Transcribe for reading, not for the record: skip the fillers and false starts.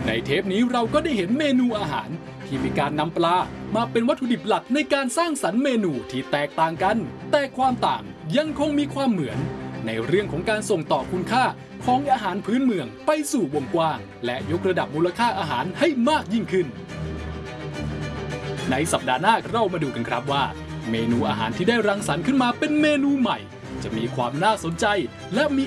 ในเทปนี้เราก็ได้เห็นเมนูอาหารที่มีการนำปลามาเป็นวัตถุดิบหลักในการสร้างสรรค์เมนูที่แตกต่างกันแต่ความต่างยังคงมีความเหมือนในเรื่องของการส่งต่อคุณค่าของอาหารพื้นเมืองไปสู่วงกว้างและยกระดับมูลค่าอาหารให้มากยิ่งขึ้นในสัปดาห์หน้าเรามาดูกันครับว่าเมนูอาหารที่ได้รังสรรค์ขึ้นมาเป็นเมนูใหม่จะมีความน่าสนใจและมี